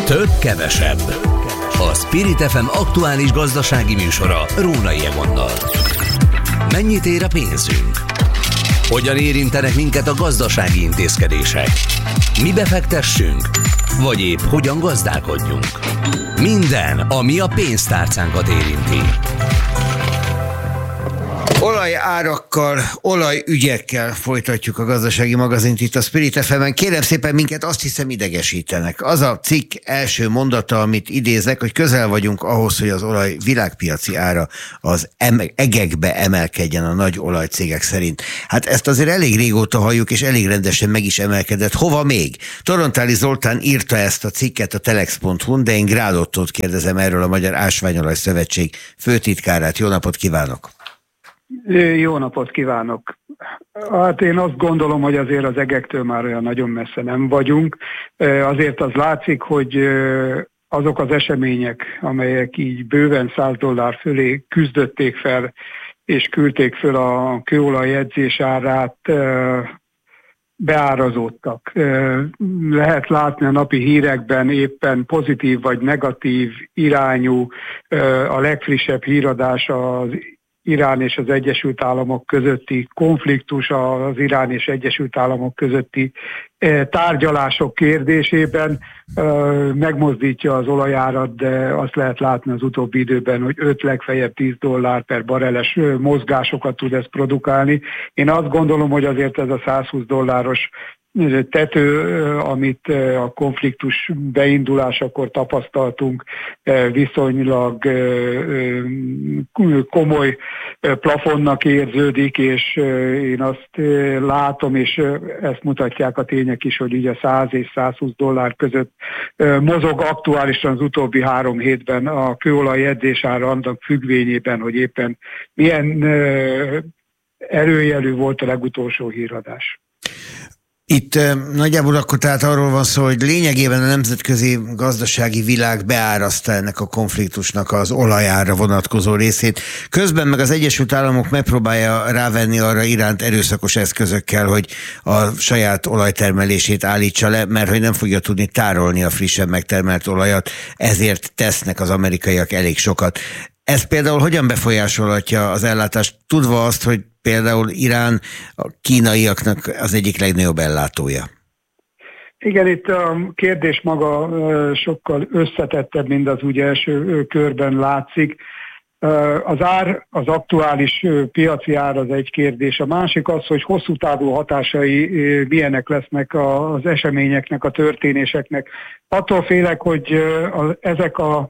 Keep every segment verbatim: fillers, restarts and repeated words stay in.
Több kevesebb. A Spirit ef em aktuális gazdasági műsora Rónai Egonnal. Mennyit ér a pénzünk? Hogyan érintenek minket a gazdasági intézkedések? Mi befektessünk? Vagy épp hogyan gazdálkodjunk? Minden, ami a pénztárcánkat érinti. Olajárakkal, olajügyekkel folytatjuk a gazdasági magazint itt a Spirit ef emen. Kérem szépen, minket azt hiszem idegesítenek. Az a cikk első mondata, amit idézek, hogy közel vagyunk ahhoz, hogy az olaj világpiaci ára az em- egekbe emelkedjen a nagy olajcégek szerint. Hát ezt azért elég régóta halljuk, és elég rendesen meg is emelkedett. Hova még? Torontáli Zoltán írta ezt a cikket a telex pont hu-n, de én Grád Ottót kérdezem erről, a Magyar Ásványolaj Szövetség főtitkárát. Jó napot kívánok! Jó napot kívánok! Hát én azt gondolom, hogy azért az egektől már olyan nagyon messze nem vagyunk. Azért az látszik, hogy azok az események, amelyek így bőven száz dollár fölé küzdötték fel, és küldték föl a kőolaj jegyzés árát, beárazódtak. Lehet látni a napi hírekben éppen pozitív vagy negatív irányú. A legfrissebb híradás az Irán és az Egyesült Államok közötti konfliktus, az Irán és Egyesült Államok közötti tárgyalások kérdésében megmozdítja az olajárat, de azt lehet látni az utóbbi időben, hogy öt legfeljebb tíz dollár per barreles mozgásokat tud ez produkálni. Én azt gondolom, hogy azért ez a száz húsz dolláros tető, amit a konfliktus beindulásakor tapasztaltunk, viszonylag komoly plafonnak érződik, és én azt látom, és ezt mutatják a tények is, hogy így a száz és száz húsz dollár között mozog aktuálisan az utóbbi három hétben a kőolaj jegyzésára annak függvényében, hogy éppen milyen erőjelű volt a legutolsó híradás. Itt nagyjából akkor tehát arról van szó, hogy lényegében a nemzetközi gazdasági világ beárazta ennek a konfliktusnak az olajára vonatkozó részét. Közben meg az Egyesült Államok megpróbálja rávenni arra Iránt erőszakos eszközökkel, hogy a saját olajtermelését állítsa le, mert hogy nem fogja tudni tárolni a frissen megtermelt olajat, ezért tesznek az amerikaiak elég sokat. Ez például hogyan befolyásolhatja az ellátást, tudva azt, hogy például Irán a kínaiaknak az egyik legnagyobb ellátója? Igen, itt a kérdés maga sokkal összetettebb, mint az úgy első körben látszik. Az ár, az aktuális piaci ár az egy kérdés. A másik az, hogy hosszú távú hatásai milyenek lesznek az eseményeknek, a történéseknek. Attól félek, hogy ezek a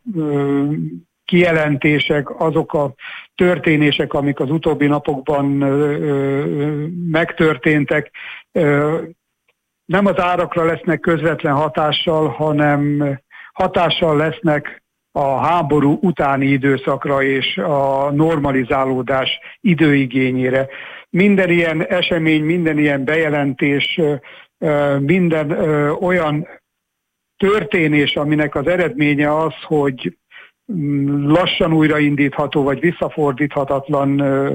kijelentések, azok a történések, amik az utóbbi napokban ö, ö, megtörténtek, ö, nem az árakra lesznek közvetlen hatással, hanem hatással lesznek a háború utáni időszakra és a normalizálódás időigényére. Minden ilyen esemény, minden ilyen bejelentés, ö, minden ö, olyan történés, aminek az eredménye az, hogy lassan újraindítható vagy visszafordíthatatlan ö,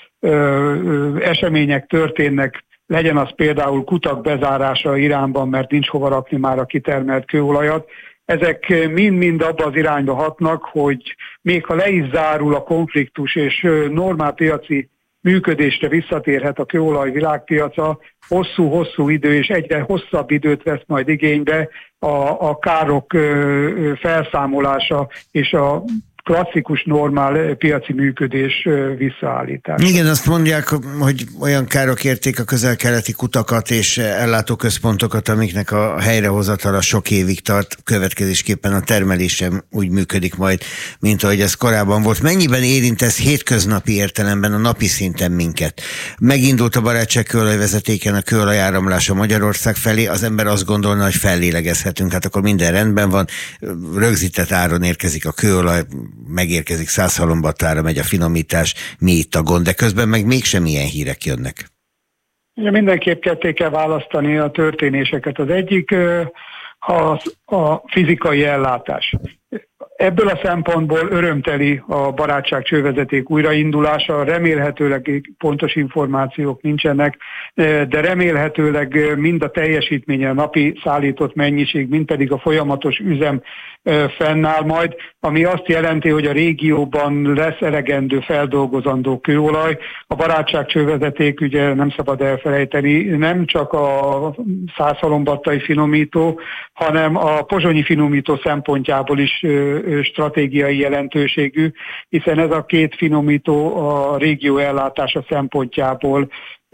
ö, események történnek, legyen az például kutak bezárása Iránban, mert nincs hova rakni már a kitermelt kőolajat. Ezek mind-mind abba az irányba hatnak, hogy még ha le is zárul a konfliktus és normál piaci működésre visszatérhet a kőolaj világpiaca, hosszú-hosszú idő és egyre hosszabb időt vesz majd igénybe a, a károk felszámolása és a klasszikus, normál piaci működés visszaállítása. Igen, azt mondják, hogy olyan károk érték a közel-keleti kutakat és ellátóközpontokat, amiknek a helyrehozatala sok évig tart, következésképpen a termelés sem úgy működik majd, mint ahogy ez korábban volt. Mennyiben érint ez hétköznapi értelemben, a napi szinten minket? Megindult a barátság kőolajvezetéken a kőolaj áramlása Magyarország felé, az ember azt gondolna, hogy fellélegezhetünk, hát akkor minden rendben van, rögzített áron érkezik a kőolaj, megérkezik Százhalombattára, megy a finomítás, mi itt a gond, de közben meg mégsem ilyen hírek jönnek. Ja, mindenképp ketté kell választani a történéseket. Az egyik a, a fizikai ellátás. Ebből a szempontból örömteli a barátság csővezeték újraindulása, remélhetőleg pontos információk nincsenek, de remélhetőleg mind a teljesítménye, a napi szállított mennyiség, mind pedig a folyamatos üzem fennáll majd, ami azt jelenti, hogy a régióban lesz elegendő feldolgozandó kőolaj. A barátság csővezeték, ugye nem szabad elfelejteni, nem csak a Szászhalombattai finomító, hanem a pozsonyi finomító szempontjából is stratégiai jelentőségű, hiszen ez a két finomító a régió ellátása szempontjából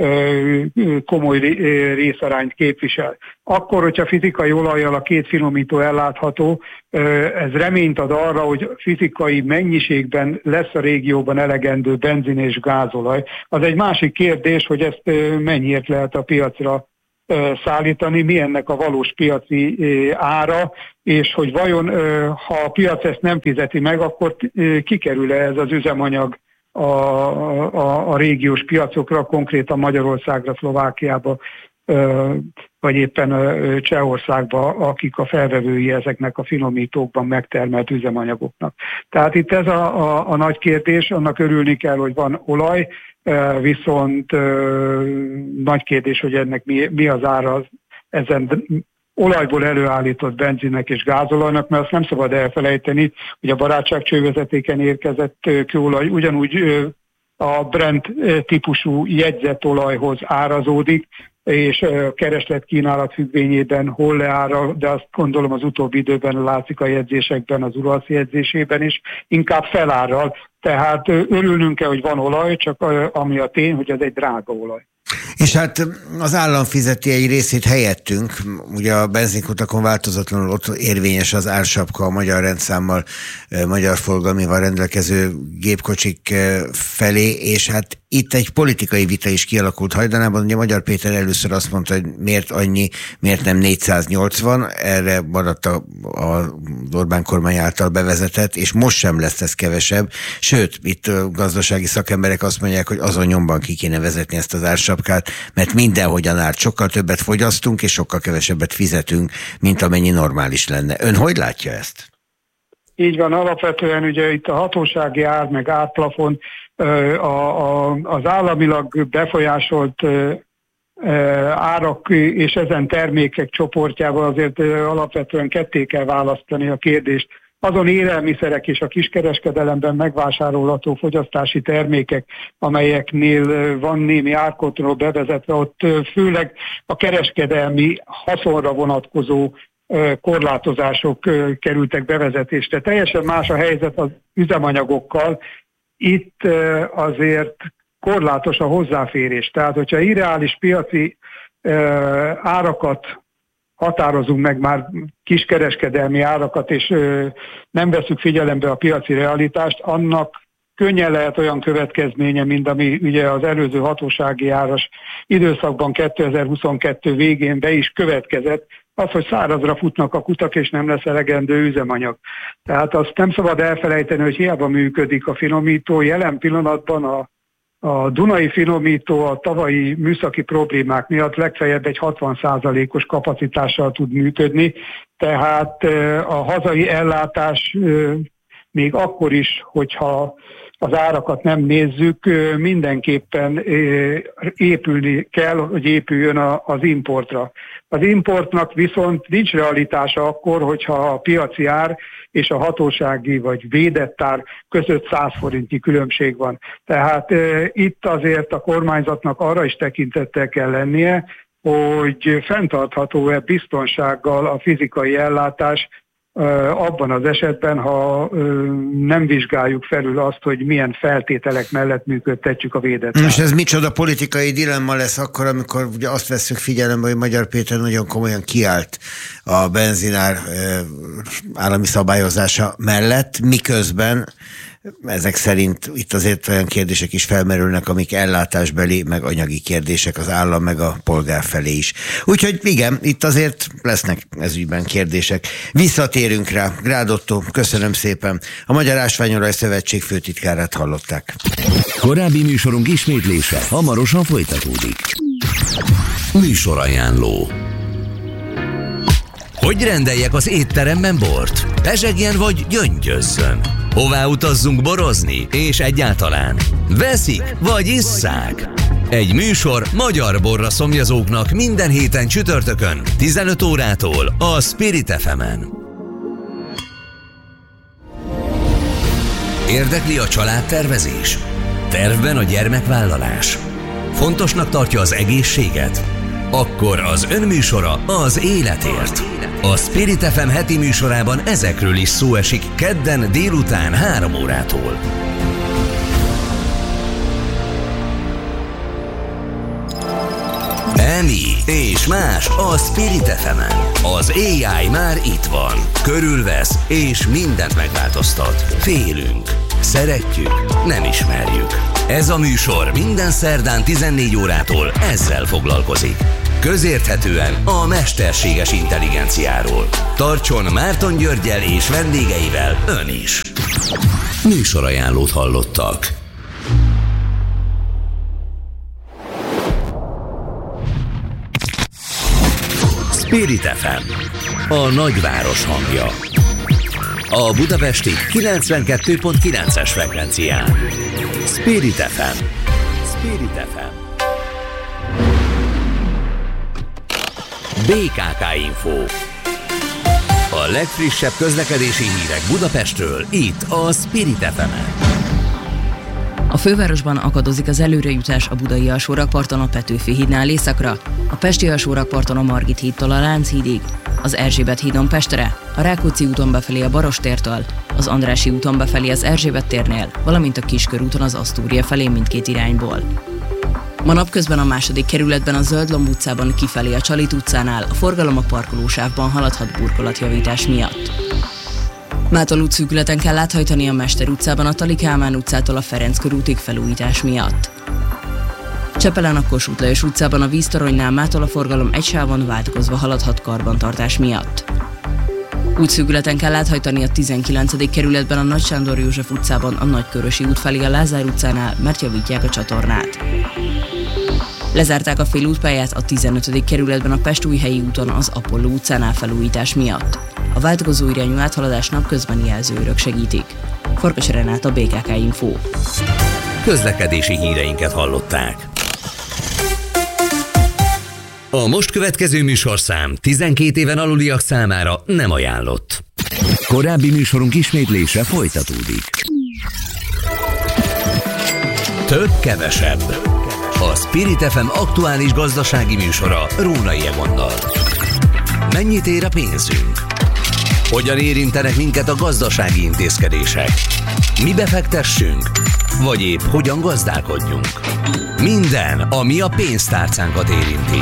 komoly részarányt képvisel. Akkor, hogyha fizikai olajjal a két finomító ellátható, ez reményt ad arra, hogy fizikai mennyiségben lesz a régióban elegendő benzin és gázolaj. Az egy másik kérdés, hogy ezt mennyiért lehet a piacra szállítani, mi ennek a valós piaci ára, és hogy vajon, ha a piac ezt nem fizeti meg, akkor kikerül-e ez az üzemanyag a, a, a régiós piacokra, konkrétan Magyarországra, Szlovákiába, vagy éppen Csehországba, akik a felvevői ezeknek a finomítókban megtermelt üzemanyagoknak. Tehát itt ez a, a, a nagy kérdés, annak örülni kell, hogy van olaj, viszont nagy kérdés, hogy ennek mi, mi az ára ezen olajból előállított benzinnek és gázolajnak, mert azt nem szabad elfelejteni, hogy a barátság csővezetéken érkezett kőolaj ugyanúgy a Brent típusú jegyzett olajhoz árazódik, és kereslet-kínálat függvényében hol leára, de azt gondolom az utóbbi időben látszik a jegyzésekben, az Uralsz jegyzésében is, inkább felárral. Tehát örülnünk kell, hogy van olaj, csak ami a tény, hogy ez egy drága olaj. És hát az állam fizeti egy részét helyettünk, ugye a benzinkutakon változatlanul ott érvényes az ársapka a magyar rendszámmal, magyar forgalmival rendelkező gépkocsik felé, és hát itt egy politikai vita is kialakult hajdanában. Ugye Magyar Péter először azt mondta, hogy miért annyi, miért nem négyszáznyolcvan, erre maradt a, a Orbán kormány által bevezetett, és most sem lesz ez kevesebb. Sőt, itt a gazdasági szakemberek azt mondják, hogy azon nyomban ki kéne vezetni ezt az ársapkát, mert mindenhogyan árt, sokkal többet fogyasztunk, és sokkal kevesebbet fizetünk, mint amennyi normális lenne. Ön hogy látja ezt? Így van, alapvetően ugye itt a hatósági ár, meg árplafon, a, a, az államilag befolyásolt árak és ezen termékek csoportjával azért alapvetően ketté kell választani a kérdést. Azon élelmiszerek és a kiskereskedelemben megvásárolható fogyasztási termékek, amelyeknél van némi árkontroll bevezetve, ott főleg a kereskedelmi haszonra vonatkozó korlátozások kerültek bevezetésre. Teljesen más a helyzet az üzemanyagokkal. Itt azért korlátos a hozzáférés. Tehát, hogyha irreális piaci árakat határozunk meg, már kiskereskedelmi árakat, és nem veszük figyelembe a piaci realitást, annak könnyen lehet olyan következménye, mint ami ugye az előző hatósági áras időszakban kétezer-huszonkettő végén be is következett, az, hogy szárazra futnak a kutak, és nem lesz elegendő üzemanyag. Tehát azt nem szabad elfelejteni, hogy hiába működik a finomító. Jelen pillanatban a, a Dunai finomító a tavalyi műszaki problémák miatt legfeljebb egy hatvan százalékos kapacitással tud működni, tehát a hazai ellátás még akkor is, hogyha az árakat nem nézzük, mindenképpen épülni kell, hogy épüljön az importra. Az importnak viszont nincs realitása akkor, hogyha a piaci ár és a hatósági vagy védett ár között száz forintnyi különbség van. Tehát e, itt azért a kormányzatnak arra is tekintettel kell lennie, hogy fenntartható-e biztonsággal a fizikai ellátás abban az esetben, ha nem vizsgáljuk felül azt, hogy milyen feltételek mellett működtetjük a védett árat. És ez micsoda politikai dilemma lesz akkor, amikor ugye azt vesszük figyelembe, hogy Magyar Péter nagyon komolyan kiállt a benzinár állami szabályozása mellett, miközben ezek szerint itt azért olyan kérdések is felmerülnek, amik ellátásbeli, meg anyagi kérdések az állam, meg a polgár felé is. Úgyhogy igen, itt azért lesznek ezügyben kérdések. Visszatérünk rá. Grád Ottó, köszönöm szépen. A Magyar Ásványolaj Szövetség főtitkárát hallották. Korábbi műsorunk ismétlése hamarosan folytatódik. Műsorajánló. Hogy rendeljek az étteremben bort? Pezsegjen vagy gyöngyözzön? Hová utazzunk borozni? És egyáltalán veszik vagy isszák? Egy műsor magyar borra szomjazóknak minden héten csütörtökön tizenöt órától a Spirit ef emen. Érdekli a családtervezés? Tervben a gyermekvállalás? Fontosnak tartja az egészséget? Akkor az önműsora az életért. A Spirit ef em heti műsorában ezekről is szó esik kedden délután három órától. Emi és más a Spirit ef emen. Az á i már itt van, körülvesz és mindent megváltoztat. Félünk, szeretjük, nem ismerjük. Ez a műsor minden szerdán tizennégy órától ezzel foglalkozik. Közérthetően a mesterséges intelligenciáról. Tartson Márton Györggyel és vendégeivel ön is. Műsorajánlót hallottak. Spirit ef em, a nagyváros hangja. A budapesti kilencvenkettő pont kilences frekvencián. Spirit ef em. Spirit ef em. bé ká ká Info. A legfrissebb közlekedési hírek Budapestről, itt a Spirit ef emen. A fővárosban akadozik az előrejutás a Budai alsórakparton a Petőfi hídnál északra, a Pesti alsórakparton a Margit hídtól a Lánchídig, az Erzsébet hídon Pestre, a Rákóczi úton befelé a Barostértől, az Andrássy úton befelé az Erzsébet térnél, valamint a Kiskörúton az Asztúria felé mindkét irányból. Ma napközben a második kerületben a Zöldlomb utcában kifelé a Csalit utcánál a forgalom a parkolósávban haladhat burkolatjavítás miatt. Mától útszűkületen kell áthajtani a Mester utcában a Tali Kálmán utcától a Ferenc körútig felújítás miatt. Csepelen a Kossuth Lajos utcában a Víztoronynál mától a forgalom egy sávon váltakozva haladhat karbantartás miatt. Útszűkületen kell áthajtani a tizenkilencedik kerületben a Nagy Sándor József utcában a Nagykörösi út felé a Lázár utcánál, mert javítják a csatornát. Lezárták a félútpályát a tizenötödik kerületben a Pest-Újhelyi úton az Apolló utcánál felújítás miatt. A váltakozó irányú áthaladás napközbeni jelzőrök segítik. Farkas Renát, bé ká ká Info. Közlekedési híreinket hallották. A most következő műsorszám tizenkét éven aluliak számára nem ajánlott. Korábbi műsorunk ismétlése folytatódik. Több kevesebb. A Spirit ef em aktuális gazdasági műsora Rónai Egonnal. Mennyit ér a pénzünk? Hogyan érintenek minket a gazdasági intézkedések? Mi befektessünk? Vagy épp hogyan gazdálkodjunk? Minden, ami a pénztárcánkat érinti.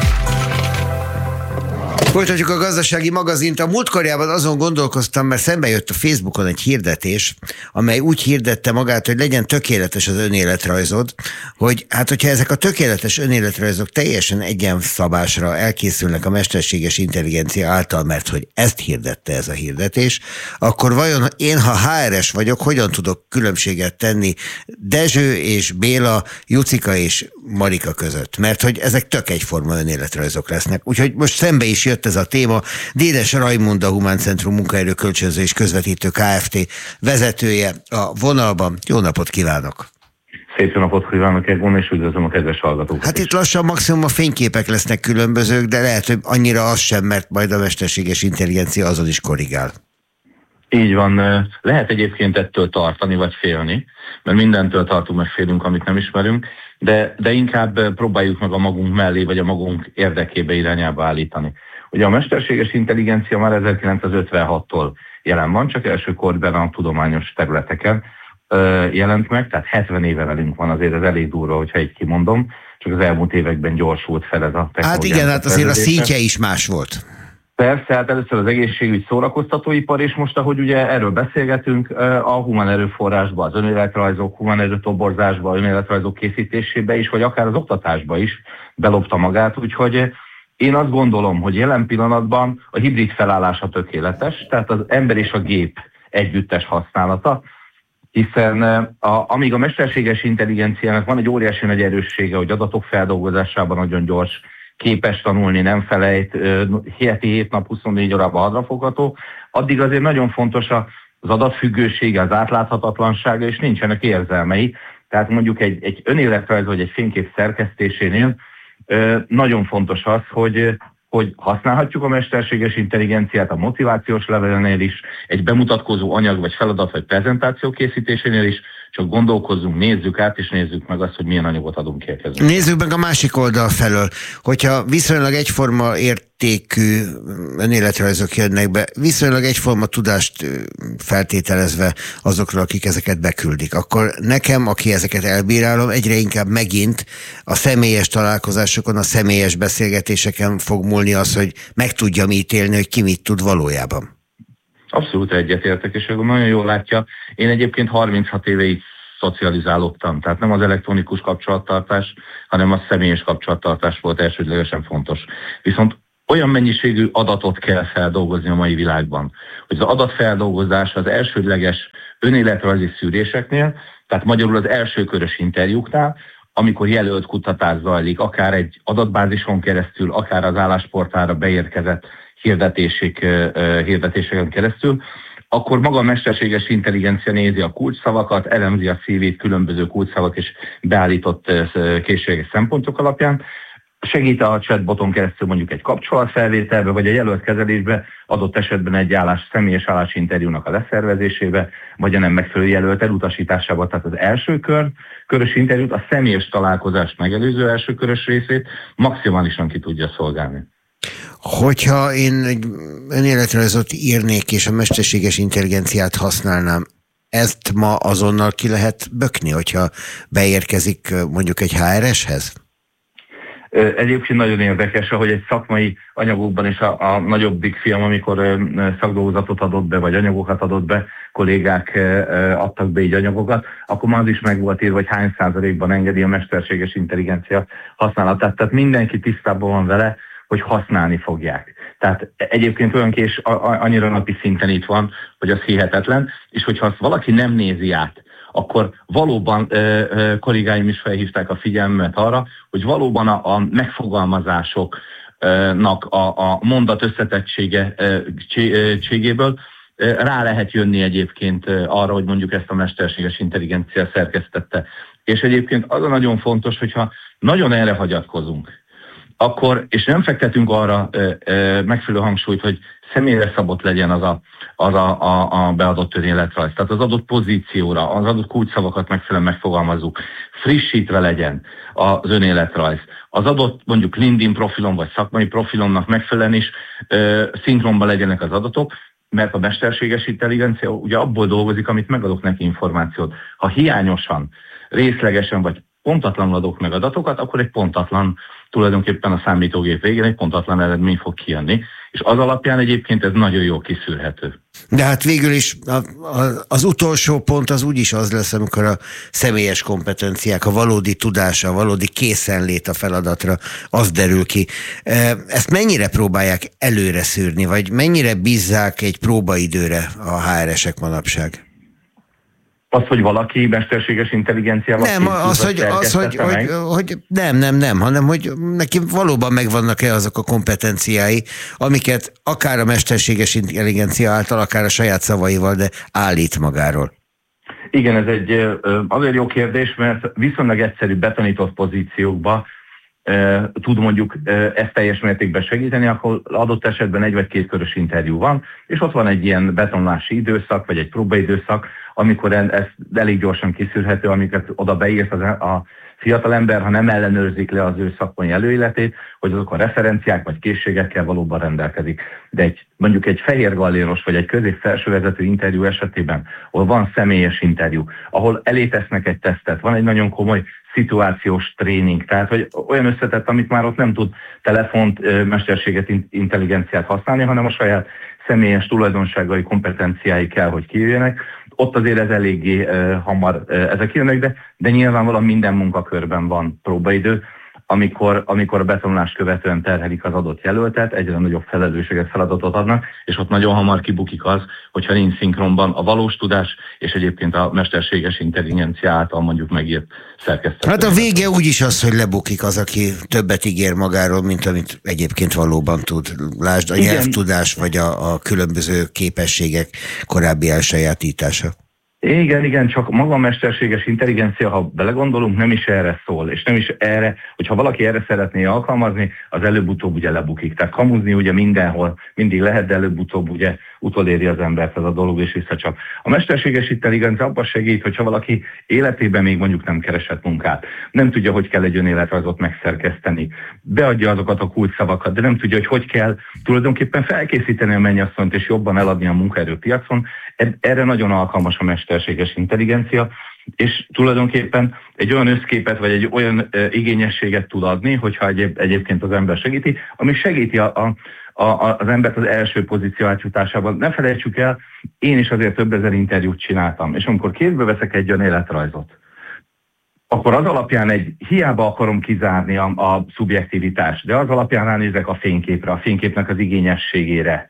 Folytatjuk a gazdasági magazint. A múltkorjában azon gondolkoztam, mert szembe jött a Facebookon egy hirdetés, amely úgy hirdette magát, hogy legyen tökéletes az önéletrajzod, hogy hát hogyha ezek a tökéletes önéletrajzok teljesen egyenszabásra elkészülnek a mesterséges intelligencia által, mert hogy ezt hirdette ez a hirdetés, akkor vajon én, ha há er es vagyok, hogyan tudok különbséget tenni Dezső és Béla, Jucika és Marika között? Mert hogy ezek tök egyforma önéletrajzok lesznek. Úgyhogy most szembe is jött ez a téma. Dédes Rajmund, a Humán Centrum munkaerő kölcsönző és közvetítő Kft. Vezetője a vonalban. Jó napot kívánok! Szép jó napot kívánok, Egon, és üdvözlöm a kedves hallgatókat. Hát is. Itt lassan maximum a fényképek lesznek különbözők, de lehet, hogy annyira az sem, mert majd a mesterséges intelligencia azon is korrigál. Így van. Lehet egyébként ettől tartani, vagy félni, mert mindentől tartunk, meg félünk, amit nem ismerünk, de, de inkább próbáljuk meg a magunk mellé, vagy a magunk érdekébe irányába állítani. Ugye a mesterséges intelligencia már ezerkilencszázötvenhattól jelen van, csak első korban a tudományos területeken jelent meg, tehát hetven éve velünk van, azért ez elég durva, hogyha egy kimondom, csak az elmúlt években gyorsult fel ez a technológia. Hát igen, hát azért a szintje is más volt. Persze, hát először az egészségügy, szórakoztatóipar, és most, ahogy ugye erről beszélgetünk, a humán erőforrásba, az önéletrajzok, humán erőtoborzásba, önéletrajzok készítésébe is, vagy akár az oktatásba is belopta magát, úgyhogy én azt gondolom, hogy jelen pillanatban a hibrid felállása tökéletes, tehát az ember és a gép együttes használata, hiszen a, amíg a mesterséges intelligenciának van egy óriási nagy erőssége, hogy adatok feldolgozásában nagyon gyors, képes tanulni, nem felejt, heti hét nap huszonnégy órában hadrafogható, addig azért nagyon fontos az adatfüggősége, az átláthatatlansága, és nincsenek érzelmei. Tehát mondjuk egy, egy önéletrajz vagy egy fénykép szerkesztésénél nagyon fontos az, hogy hogy használhatjuk a mesterséges intelligenciát a motivációs levelnél is, egy bemutatkozó anyag, vagy feladat, vagy prezentáció készítésénél is, csak gondolkozzunk, nézzük át, és nézzük meg azt, hogy milyen anyagot adunk ki. Nézzük meg a másik oldal felől, hogyha viszonylag egyforma értékű önéletrajzok jönnek be, viszonylag egyforma tudást feltételezve azokról, akik ezeket beküldik, akkor nekem, aki ezeket elbírálom, egyre inkább megint a személyes találkozásokon, a személyes beszélgetéseken fog múlni az, hogy meg tudjam ítélni, hogy ki mit tud valójában. Abszolút egyetértek, és nagyon jól látja. Én egyébként harminchat éveig szocializálódtam, tehát nem az elektronikus kapcsolattartás, hanem a személyes kapcsolattartás volt elsődlegesen fontos. Viszont olyan mennyiségű adatot kell feldolgozni a mai világban, hogy az adatfeldolgozás az elsődleges önéletrajzi szűréseknél, tehát magyarul az elsőkörös interjúknál, amikor jelölt kutatás zajlik, akár egy adatbázison keresztül, akár az állásportára beérkezett hirdetések, hirdetéseken keresztül, akkor maga a mesterséges intelligencia nézi a kulcsszavakat, elemzi a szívét különböző kulcsszavak és beállított készséges szempontok alapján, segít a chatboton keresztül mondjuk egy kapcsolatfelvételbe, vagy a jelölt kezelésbe, adott esetben egy állás, személyes állásinterjúnak a leszervezésébe, vagy a nem megfelelő jelölt elutasításába. Tehát az első kör, körös interjút, a személyes találkozást megelőző első körös részét maximálisan ki tudja szolgálni. Hogyha én egy önéletrajzot írnék, és a mesterséges intelligenciát használnám, ezt ma azonnal ki lehet bökni, hogyha beérkezik mondjuk egy há er eshez? Egyébként nagyon érdekes, ahogy egy szakmai anyagokban is a, a nagyobbik fiam, amikor szakdolgozatot adott be, vagy anyagokat adott be, kollégák adtak be így anyagokat, akkor már az is meg volt írva, hogy hány százalékban engedi a mesterséges intelligencia használatát. Tehát mindenki tisztában van vele, hogy használni fogják. Tehát egyébként olyan kés annyira napi szinten itt van, hogy az hihetetlen, és hogyha azt valaki nem nézi át, akkor valóban kollégáim is felhívták a figyelmet arra, hogy valóban a, a megfogalmazásoknak a, a mondat összetettségéből rá lehet jönni egyébként arra, hogy mondjuk ezt a mesterséges intelligencia szerkesztette. És egyébként az a nagyon fontos, hogyha nagyon erre hagyatkozunk, akkor, és nem fektetünk arra ö, ö, megfelelő hangsúlyt, hogy személyre szabott legyen az a, az a, a, a beadott önéletrajz. Tehát az adott pozícióra, az adott kulcsszavakat megfelelően megfogalmazzuk, frissítve legyen az önéletrajz. Az adott mondjuk LinkedIn profilon vagy szakmai profilomnak megfelelően is ö, szinkronban legyenek az adatok, mert a mesterséges intelligencia ugye abból dolgozik, amit megadok neki információt. Ha hiányosan, részlegesen vagy pontatlanul adok meg adatokat, akkor egy pontatlan, tulajdonképpen a számítógép végén egy pontatlan eredmény fog kijönni, és az alapján egyébként ez nagyon jól kiszűrhető. De hát végül is a, a, az utolsó pont az úgyis az lesz, amikor a személyes kompetenciák, a valódi tudása, a valódi készenlét a feladatra, az derül ki. Ezt mennyire próbálják előre szűrni, vagy mennyire bízzák egy próbaidőre a há er esek manapság? Az, hogy valaki mesterséges intelligenciával... Nem, az, hogy, az hogy, hogy, hogy nem, nem, nem, hanem hogy neki valóban megvannak-e azok a kompetenciái, amiket akár a mesterséges intelligencia által, akár a saját szavaival, de állít magáról. Igen, ez egy azért jó kérdés, mert viszonylag egyszerű betanított pozíciókba tud mondjuk ezt teljes mértékben segíteni, akkor adott esetben egy vagy két körös interjú van, és ott van egy ilyen betonulási időszak, vagy egy próbaidőszak, amikor ez elég gyorsan kiszűrhető, amiket oda beírt az, a fiatalember, ha nem ellenőrzik le az ő szakmai előéletét, hogy azok a referenciák vagy készségekkel valóban rendelkezik. De egy, mondjuk egy fehér galléros vagy egy közép-felsővezető interjú esetében, ahol van személyes interjú, ahol elé tesznek egy tesztet, van egy nagyon komoly szituációs tréning, tehát hogy olyan összetett, amit már ott nem tud telefont, mesterséges intelligenciát használni, hanem a saját személyes tulajdonságai, kompetenciái kell, hogy kijöjjenek. Ott azért ez eléggé uh, hamar uh, ezek jönnek, de, de nyilvánvalóan minden munkakörben van próbaidő. amikor, amikor a betonlást követően terhelik az adott jelöltet, egyre nagyobb felelősséget, feladatot adnak, és ott nagyon hamar kibukik az, hogyha nincs szinkronban a valós tudás, és egyébként a mesterséges intelligencia által mondjuk megírt szerkesztető. Hát a vége úgyis az, hogy lebukik az, aki többet ígér magáról, mint amit egyébként valóban tud. Lásd a Igen. nyelvtudás, vagy a, a különböző képességek korábbi elsajátítása. Igen, igen, csak maga a mesterséges intelligencia, ha belegondolunk, nem is erre szól, és nem is erre, hogyha valaki erre szeretné alkalmazni, az előbb-utóbb ugye lebukik. Tehát kamuzni ugye mindenhol mindig lehet, de előbb-utóbb ugye utoléri az embert ez a dolog, és visszacsap. A mesterséges intelligencia abban segít, hogyha valaki életében még mondjuk nem keresett munkát, nem tudja, hogy kell egy önéletrajzot megszerkeszteni, beadja azokat a kulcsszavakat, de nem tudja, hogy hogy kell tulajdonképpen felkészíteni a mennyasszonyt és jobban eladni a munkaerőpiacon. Erre nagyon alkalmas a mesterséges intelligencia, és tulajdonképpen egy olyan összképet, vagy egy olyan e, igényességet tud adni, hogyha egyéb, egyébként az ember segíti, ami segíti a, a, a, az embert az első pozíció átjutásában. Ne felejtsük el, én is azért több ezer interjút csináltam, és amikor kézbe veszek egy olyan életrajzot, akkor az alapján egy, hiába akarom kizárni a, a szubjektivitást, de az alapján ránézek a fényképre, a fényképnek az igényességére,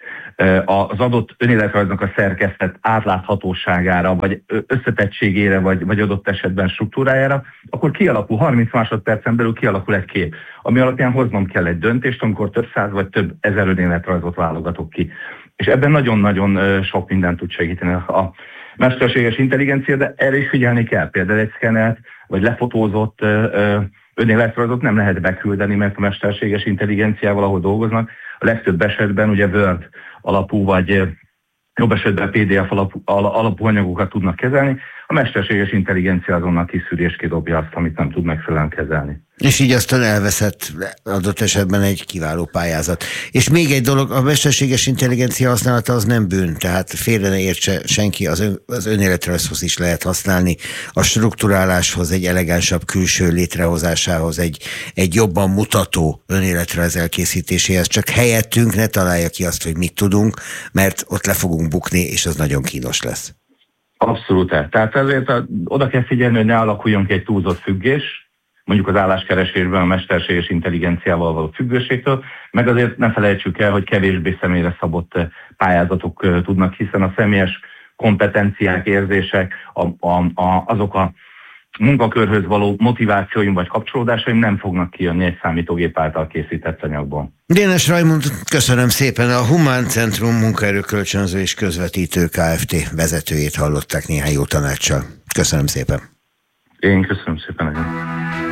az adott önéletrajznak a szerkesztett átláthatóságára, vagy összetettségére, vagy, vagy adott esetben struktúrájára, akkor kialakul, harminc másodpercen belül kialakul egy kép, ami alapján hoznom kell egy döntést, amikor több száz vagy több ezer önéletrajzot válogatok ki. És ebben nagyon-nagyon sok mindent tud segíteni a mesterséges intelligencia, de erre is figyelni kell. Például egy szkenelt, vagy lefotózott önéletrajzot nem lehet beküldeni, mert a mesterséges intelligenciával, ahol dolgoznak, a legtöbb esetben ugye Word alapú, vagy jobb esetben pé dé ef alapú, alapú anyagokat tudnak kezelni, a mesterséges intelligencia azonnal kiszűri és kidobja azt, amit nem tud megfelelően kezelni. És így aztán elveszett adott esetben egy kiváló pályázat. És még egy dolog, a mesterséges intelligencia használata az nem bűn, tehát félre ne értse senki, az, ön, az önéletrajzhoz is lehet használni, a strukturáláshoz, egy elegánsabb külső létrehozásához, egy, egy jobban mutató önéletrajz elkészítéséhez, csak helyettünk ne találja ki azt, hogy mit tudunk, mert ott le fogunk bukni, és az nagyon kínos lesz. Abszolút. Tehát ezért a, oda kell figyelni, hogy ne alakuljon ki egy túlzott függés, mondjuk az álláskeresésben a mesterséges intelligenciával való függőségtől, meg azért ne felejtsük el, hogy kevésbé személyre szabott pályázatok tudnak, hiszen a személyes kompetenciák, érzések, a, a, a, azok a munkakörhöz való motivációim vagy kapcsolódásaim nem fognak kijönni egy számítógép által készített anyagból. Dénes Rajmund, köszönöm szépen. A Humán Centrum munkaerőkölcsönző és közvetítő Kft. Vezetőjét hallották néhány jó tanácssal. Köszönöm szépen. Én köszönöm szépen.